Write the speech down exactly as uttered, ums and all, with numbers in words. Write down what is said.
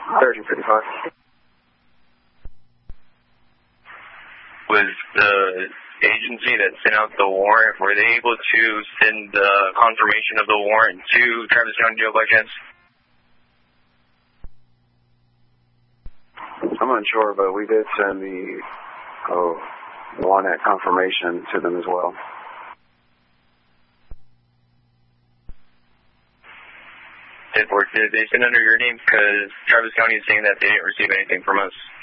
thirteen fifty-five. Was the agency that sent out the warrant, were they able to send the confirmation of the warrant to Travis County Jail by chance? I'm unsure, but we did send the oh, warrant confirmation to them as well. Did, or did they send under your name? Because Travis County is saying that they didn't receive anything from us.